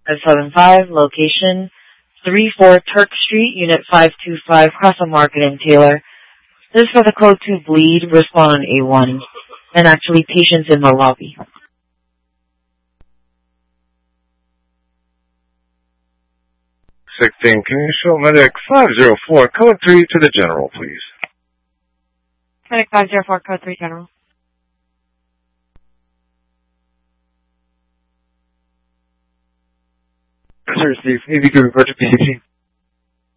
575, location 34 Turk Street, Unit 525, Castle Market in Taylor. This is for the code 2 bleed, respond on A1, and actually patients in the lobby. 16, can you show medic 504, code 3 to the general, please? Medic 504, code 3, general. Sir, Steve, AV group, report to PCC.